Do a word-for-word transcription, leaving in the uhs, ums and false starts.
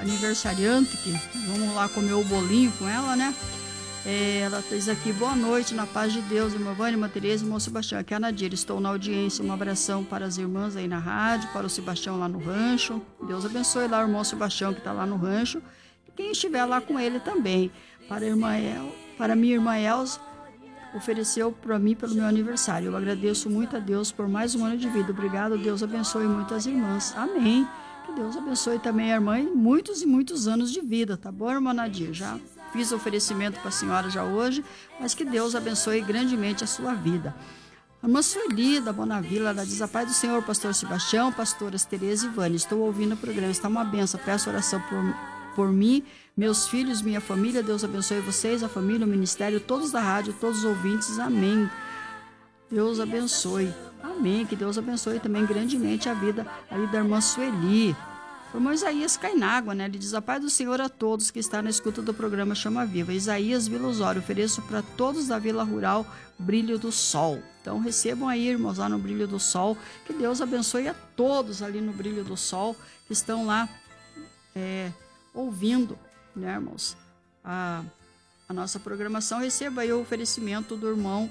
aniversariante, que vamos lá comer o bolinho com ela, né? É, ela diz aqui, boa noite, na paz de Deus, irmã Vânia, irmã Tereza e irmão Sebastião. Aqui é a Nadir, estou na audiência, um abração para as irmãs aí na rádio, para o Sebastião lá no rancho. Deus abençoe lá o irmão Sebastião que está lá no rancho, e quem estiver lá com ele também. Para a irmã El, para minha irmã Elza, ofereceu para mim pelo meu aniversário. Eu agradeço muito a Deus por mais um ano de vida. Obrigado, Deus abençoe muito as irmãs. Amém. Que Deus abençoe também a irmã e muitos e muitos anos de vida, tá bom, irmã Nadir? Já fiz oferecimento para a senhora já hoje, mas que Deus abençoe grandemente a sua vida. A irmã Sueli, da Bonavila, ela diz, a paz do Senhor, pastor Sebastião, pastoras Tereza e Vânia, estou ouvindo o programa, está uma benção, peço oração por, por mim, meus filhos, minha família, Deus abençoe vocês, a família, o ministério, todos da rádio, todos os ouvintes, amém. Deus abençoe, amém, que Deus abençoe também grandemente a vida aí da irmã Sueli. O irmão Isaías Cainágua, né? Ele diz, a paz do Senhor a todos que está na escuta do programa Chama Viva. Isaías Vila Osório, ofereço para todos da Vila Rural Brilho do Sol. Então recebam aí, irmãos, lá no Brilho do Sol. Que Deus abençoe a todos ali no Brilho do Sol que estão lá é, ouvindo, né, irmãos, a, a nossa programação. Receba aí o oferecimento do irmão